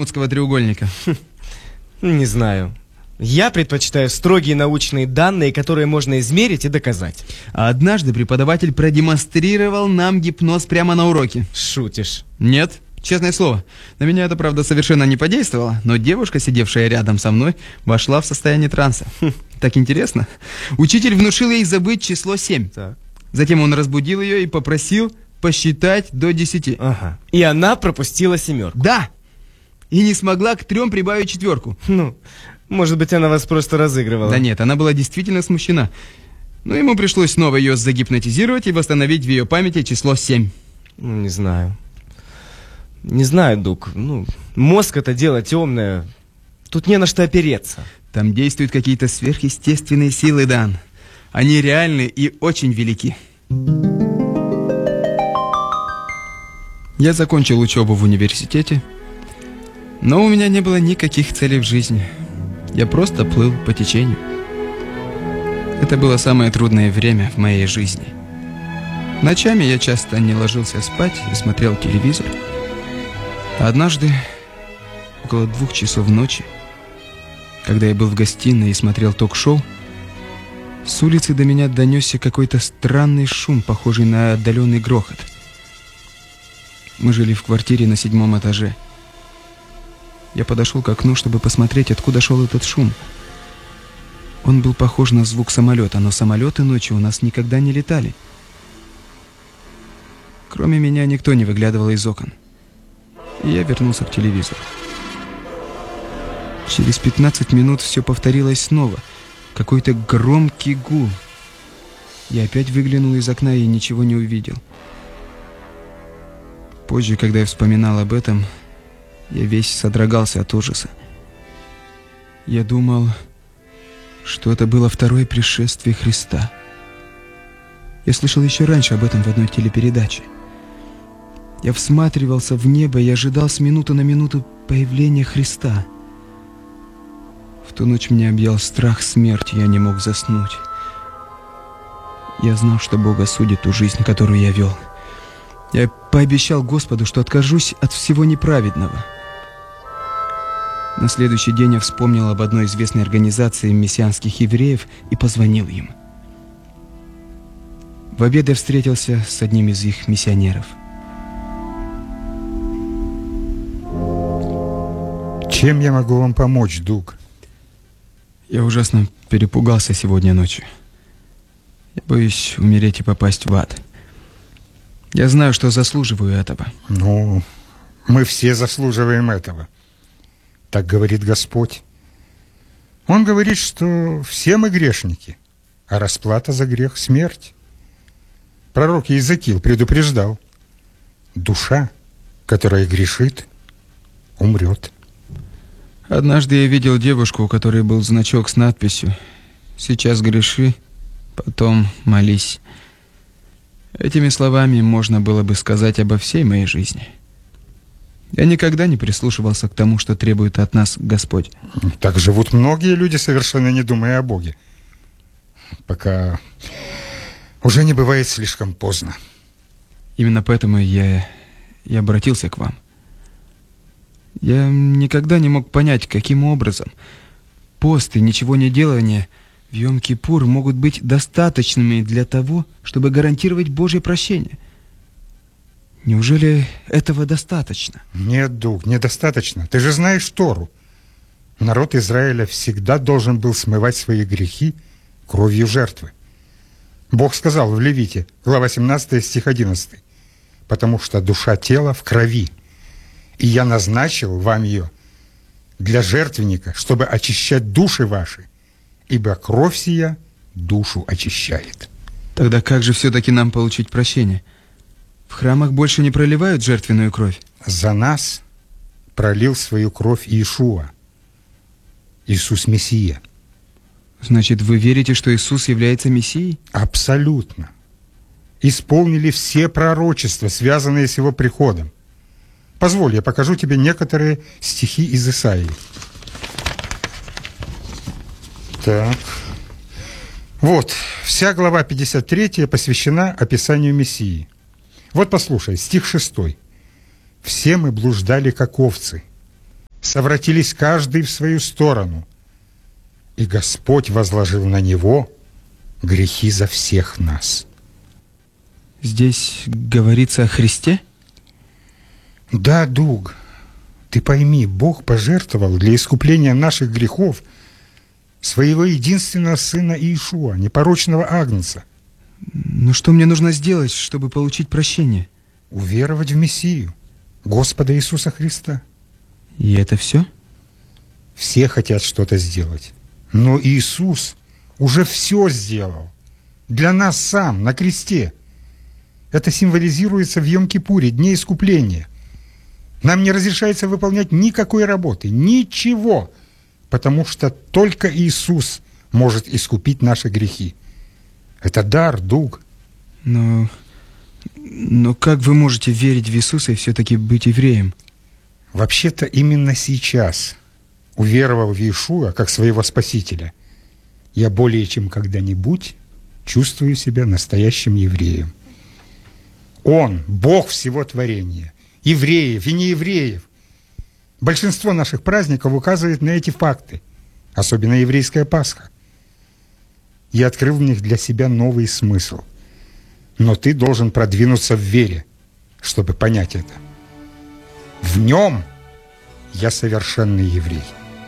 Бермудского треугольника? Не знаю. Я предпочитаю строгие научные данные, которые можно измерить и доказать. А однажды преподаватель продемонстрировал нам гипноз прямо на уроке. Шутишь? Нет, честное слово. На меня это, правда, совершенно не подействовало, но девушка, сидевшая рядом со мной, вошла в состояние транса. Так интересно. Учитель внушил ей забыть число 7. Так. Затем он разбудил ее и попросил посчитать до 10. Ага. И она пропустила 7. Да! И не смогла к 3 прибавить 4. Ну, может быть, она вас просто разыгрывала. Да нет, она была действительно смущена. Но ему пришлось снова ее загипнотизировать и восстановить в ее памяти число 7. Ну, не знаю. Не знаю, Дуг. Ну, мозг — это дело темное. Тут не на что опереться. Там действуют какие-то сверхъестественные силы, Дан. Они реальны и очень велики. Я закончил учебу в университете, но у меня не было никаких целей в жизни. Я просто плыл по течению. Это было самое трудное время в моей жизни. Ночами я часто не ложился спать и смотрел телевизор. А однажды, около 2 часов ночи, когда я был в гостиной и смотрел ток-шоу, с улицы до меня донесся какой-то странный шум, похожий на отдаленный грохот. Мы жили в квартире на 7-м этаже. Я подошел к окну, чтобы посмотреть, откуда шел этот шум. Он был похож на звук самолета, но самолеты ночью у нас никогда не летали. Кроме меня никто не выглядывал из окон. И я вернулся к телевизору. Через 15 минут все повторилось снова. Какой-то громкий гул. Я опять выглянул из окна и ничего не увидел. Позже, когда я вспоминал об этом, я весь содрогался от ужаса. Я думал, что это было второе пришествие Христа. Я слышал еще раньше об этом в одной телепередаче. Я всматривался в небо и ожидал с минуты на минуту появления Христа. В ту ночь меня объял страх смерти, я не мог заснуть. Я знал, что Бог осудит ту жизнь, которую я вел. Я пообещал Господу, что откажусь от всего неправедного. На следующий день я вспомнил об одной известной организации мессианских евреев и позвонил им. В обед я встретился с одним из их миссионеров. Чем я могу вам помочь, Дуг? Я ужасно перепугался сегодня ночью. Я боюсь умереть и попасть в ад. Я знаю, что заслуживаю этого. Ну, мы все заслуживаем этого. Так говорит Господь. Он говорит, что все мы грешники, а расплата за грех — смерть. Пророк Иезекииль предупреждал: душа, которая грешит, умрет. Однажды я видел девушку, у которой был значок с надписью «Сейчас греши, потом молись». Этими словами можно было бы сказать обо всей моей жизни. Я никогда не прислушивался к тому, что требует от нас Господь. Так живут многие люди, совершенно не думая о Боге. Пока уже не бывает слишком поздно. Именно поэтому я обратился к вам. Я никогда не мог понять, каким образом пост и ничего не делание в Йом-Кипур могут быть достаточными для того, чтобы гарантировать Божье прощение. Неужели этого достаточно? Нет, Дуг, недостаточно. Ты же знаешь Тору. Народ Израиля всегда должен был смывать свои грехи кровью жертвы. Бог сказал в Левите, глава 17, стих 11: «Потому что душа тела в крови, и я назначил вам ее для жертвенника, чтобы очищать души ваши, ибо кровь сия душу очищает». Тогда как же все-таки нам получить прощение? В храмах больше не проливают жертвенную кровь. За нас пролил свою кровь Иешуа, Иисус Мессия. Значит, вы верите, что Иисус является Мессией? Абсолютно. Исполнили все пророчества, связанные с его приходом. Позволь, я покажу тебе некоторые стихи из Исаии. Так. Вот, вся глава 53 посвящена описанию Мессии. Вот послушай, стих 6. «Все мы блуждали, как овцы, совратились каждый в свою сторону, и Господь возложил на него грехи за всех нас. Здесь говорится о Христе? Да, Дуг, ты пойми, Бог пожертвовал для искупления наших грехов своего единственного сына Иешуа, непорочного агнца. Но что мне нужно сделать, чтобы получить прощение? Уверовать в Мессию, Господа Иисуса Христа. И это все? Все хотят что-то сделать, но Иисус уже все сделал. Для нас сам, на кресте. Это символизируется в Йом-Кипуре, Дне Искупления. Нам не разрешается выполнять никакой работы, ничего, потому что только Иисус может искупить наши грехи. Это дар, Дуг. Но как вы можете верить в Иисуса и все-таки быть евреем? Вообще-то именно сейчас, уверовав в Иешуа как своего Спасителя, я более чем когда-нибудь чувствую себя настоящим евреем. Он, Бог всего творения, евреев и неевреев. Большинство наших праздников указывает на эти факты, особенно еврейская Пасха. Я открыл в них для себя новый смысл. Но ты должен продвинуться в вере, чтобы понять это. В нем я совершенный еврей.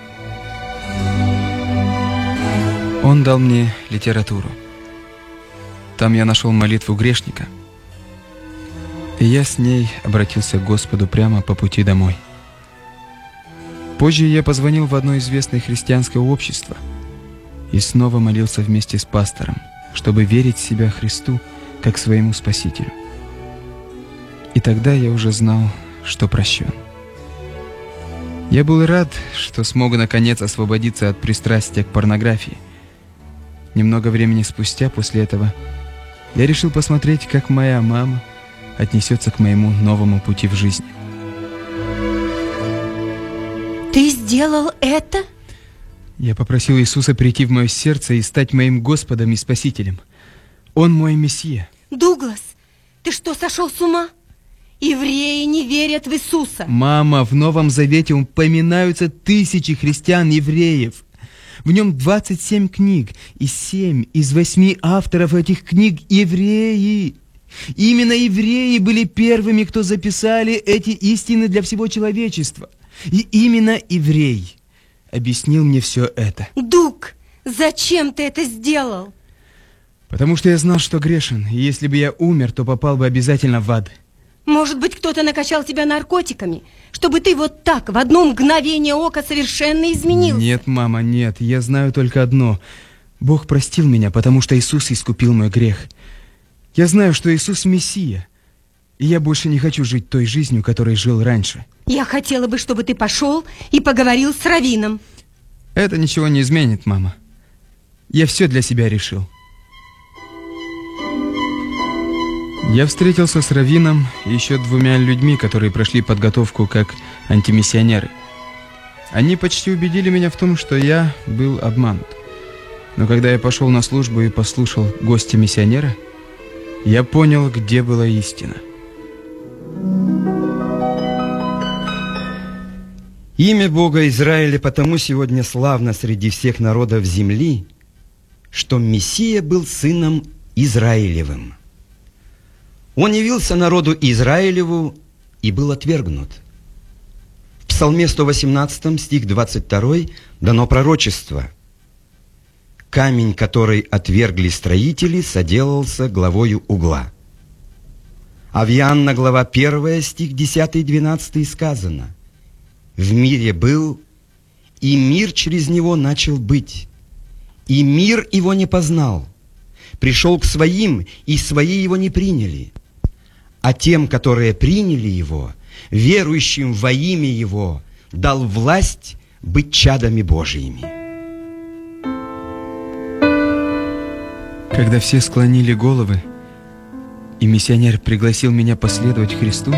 Он дал мне литературу. Там я нашел молитву грешника. И я с ней обратился к Господу прямо по пути домой. Позже я позвонил в одно известное христианское общество и снова молился вместе с пастором, чтобы верить в себя Христу как своему Спасителю. И тогда я уже знал, что прощен. Я был рад, что смогу наконец освободиться от пристрастия к порнографии. Немного времени спустя после этого я решил посмотреть, как моя мама отнесется к моему новому пути в жизни. Ты сделал это? Я попросил Иисуса прийти в мое сердце и стать моим Господом и Спасителем. Он мой Мессия. Дуглас, ты что, сошел с ума? Евреи не верят в Иисуса. Мама, в Новом Завете упоминаются тысячи христиан-евреев. В нем 27 книг, и 7 из 8 авторов этих книг – евреи. Именно евреи были первыми, кто записали эти истины для всего человечества. И именно еврей объяснил мне все это. Дуг, зачем ты это сделал? Потому что я знал, что грешен, и если бы я умер, то попал бы обязательно в ад. Может быть, кто-то накачал тебя наркотиками, чтобы ты вот так в одно мгновение ока совершенно изменился? Нет, мама, нет. Я знаю только одно. Бог простил меня, потому что Иисус искупил мой грех. Я знаю, что Иисус Мессия, и я больше не хочу жить той жизнью, которой жил раньше. Я хотела бы, чтобы ты пошел и поговорил с раввином. Это ничего не изменит, мама. Я все для себя решил. Я встретился с раввином и еще 2 людьми, которые прошли подготовку как антимиссионеры. Они почти убедили меня в том, что я был обманут. Но когда я пошел на службу и послушал гостя миссионера, я понял, где была истина. Имя Бога Израиля потому сегодня славно среди всех народов земли, что Мессия был сыном Израилевым. Он явился народу Израилеву и был отвергнут. В Псалме 118, стих 22, дано пророчество: «Камень, который отвергли строители, соделался главою угла». А в Иоанна, глава 1, стих 10 и 12 сказано: «В мире был, и мир через него начал быть, и мир его не познал. Пришел к своим, и свои его не приняли. А тем, которые приняли его, верующим во имя его, дал власть быть чадами Божиими». Когда все склонили головы, и миссионер пригласил меня последовать Христу,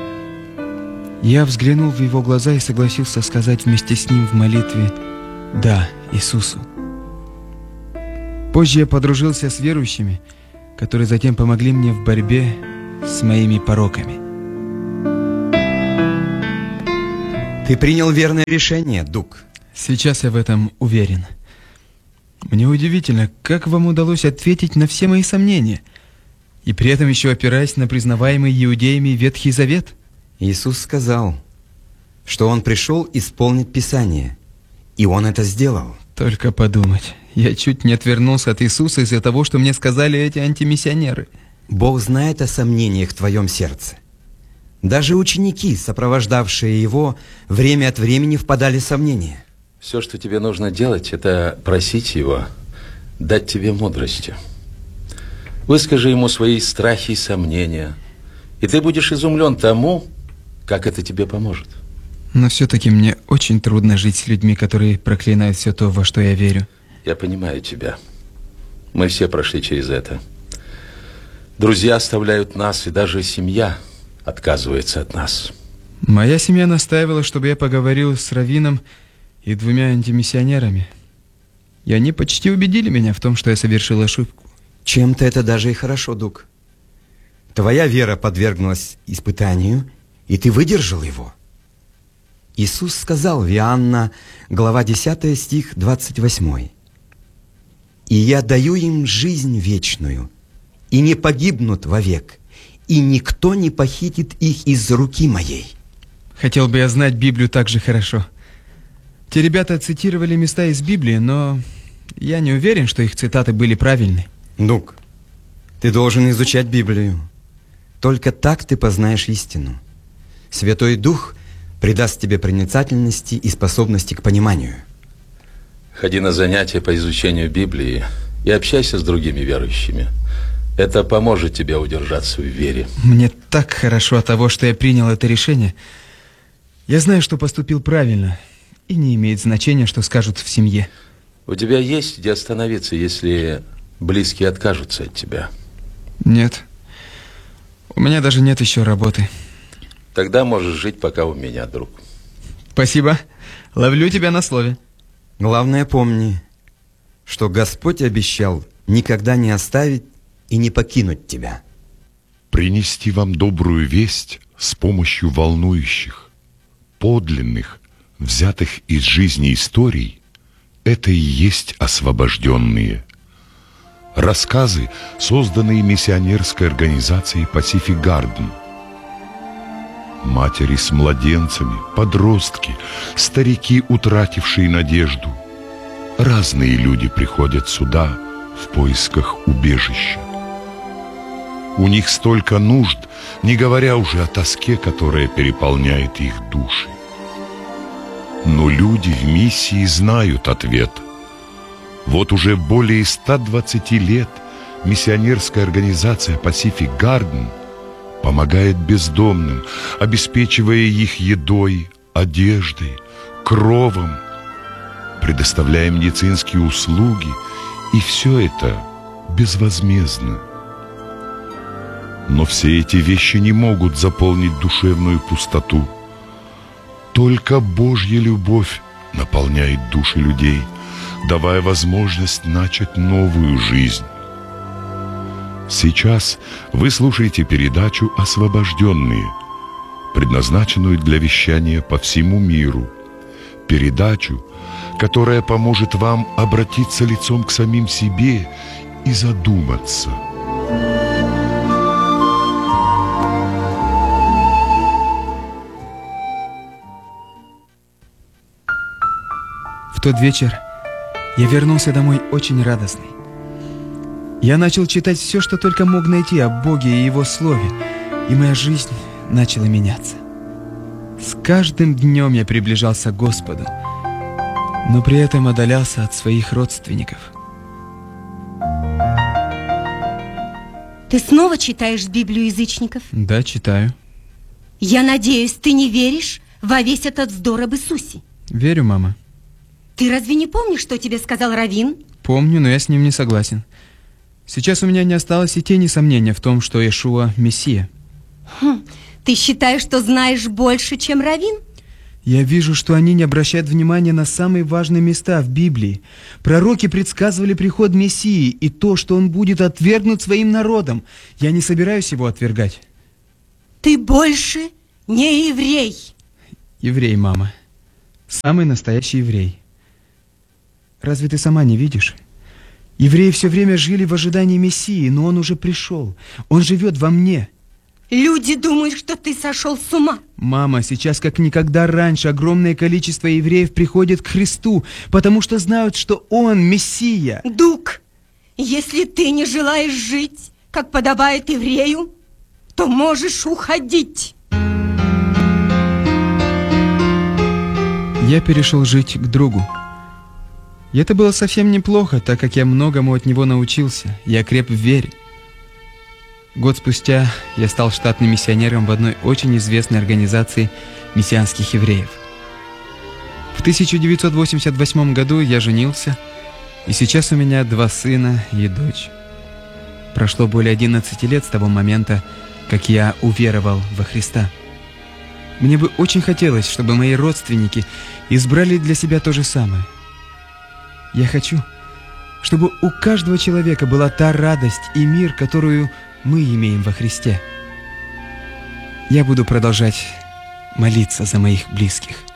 я взглянул в его глаза и согласился сказать вместе с ним в молитве «Да» Иисусу. Позже я подружился с верующими, которые затем помогли мне в борьбе с моими пороками. Ты принял верное решение, Дуг. Сейчас я в этом уверен. Мне удивительно, как вам удалось ответить на все мои сомнения, и при этом еще опираясь на признаваемый иудеями Ветхий Завет. Иисус сказал, что Он пришел исполнить Писание, и Он это сделал. Только подумать, я чуть не отвернулся от Иисуса из-за того, что мне сказали эти антимиссионеры. Бог знает о сомнениях в твоем сердце. Даже ученики, сопровождавшие Его, время от времени впадали в сомнения. Все, что тебе нужно делать, это просить Его дать тебе мудрости. Выскажи Ему свои страхи и сомнения, и ты будешь изумлен тому, как это тебе поможет. Но все-таки мне очень трудно жить с людьми, которые проклинают все то, во что я верю. Я понимаю тебя. Мы все прошли через это. Друзья оставляют нас, и даже семья отказывается от нас. Моя семья настаивала, чтобы я поговорил с раввином и 2 антимиссионерами. И они почти убедили меня в том, что я совершил ошибку. Чем-то это даже и хорошо, Дуг. Твоя вера подверглась испытанию, и ты выдержал его. Иисус сказал в Иоанна, глава 10, стих 28. «И я даю им жизнь вечную, и не погибнут вовек, и никто не похитит их из руки моей». Хотел бы я знать Библию так же хорошо. Те ребята цитировали места из Библии, но я не уверен, что их цитаты были правильны. Дуг, ты должен изучать Библию. Только так ты познаешь истину. Святой Дух придаст тебе проницательности и способности к пониманию. Ходи на занятия по изучению Библии и общайся с другими верующими. Это поможет тебе удержаться в вере. Мне так хорошо от того, что я принял это решение. Я знаю, что поступил правильно, и не имеет значения, что скажут в семье. У тебя есть где остановиться, если близкие откажутся от тебя? Нет. У меня даже нет еще работы. Тогда можешь жить пока у меня, друг. Спасибо. Ловлю тебя на слове. Главное, помни, что Господь обещал никогда не оставить и не покинуть тебя. Принести вам добрую весть с помощью волнующих, подлинных, взятых из жизни историй, это и есть освобожденные. Рассказы, созданные миссионерской организацией Pacific Garden. Матери с младенцами, подростки, старики, утратившие надежду. Разные люди приходят сюда в поисках убежища. У них столько нужд, не говоря уже о тоске, которая переполняет их души. Но люди в миссии знают ответ. Вот уже более 120 лет миссионерская организация Pacific Garden помогает бездомным, обеспечивая их едой, одеждой, кровом, предоставляя медицинские услуги, и все это безвозмездно. Но все эти вещи не могут заполнить душевную пустоту. Только Божья любовь наполняет души людей, давая возможность начать новую жизнь. Сейчас вы слушаете передачу «Освобожденные», предназначенную для вещания по всему миру. Передачу, которая поможет вам обратиться лицом к самим себе и задуматься. В тот вечер я вернулся домой очень радостный. Я начал читать все, что только мог найти о Боге и Его Слове, и моя жизнь начала меняться. С каждым днем я приближался к Господу, но при этом отдалялся от своих родственников. Ты снова читаешь Библию язычников? Да, читаю. Я надеюсь, ты не веришь во весь этот вздор об Иисусе? Верю, мама. Ты разве не помнишь, что тебе сказал раввин? Помню, но я с ним не согласен. Сейчас у меня не осталось и тени сомнения в том, что Иешуа – Мессия. Ты считаешь, что знаешь больше, чем раввин? Я вижу, что они не обращают внимания на самые важные места в Библии. Пророки предсказывали приход Мессии и то, что он будет отвергнут своим народом. Я не собираюсь его отвергать. Ты больше не еврей. Еврей, мама. Самый настоящий еврей. Разве ты сама не видишь? Евреи все время жили в ожидании Мессии, но он уже пришел. Он живет во мне. Люди думают, что ты сошел с ума. Мама, сейчас как никогда раньше огромное количество евреев приходит к Христу, потому что знают, что Он Мессия. Дук, если ты не желаешь жить, как подобает еврею, то можешь уходить. Я перешел жить к другу. И это было совсем неплохо, так как я многому от него научился. Я креп в вере. Год спустя я стал штатным миссионером в одной очень известной организации мессианских евреев. В 1988 году я женился, и сейчас у меня 2 сына и дочь. Прошло более 11 лет с того момента, как я уверовал во Христа. Мне бы очень хотелось, чтобы мои родственники избрали для себя то же самое. Я хочу, чтобы у каждого человека была та радость и мир, которую мы имеем во Христе. Я буду продолжать молиться за моих близких.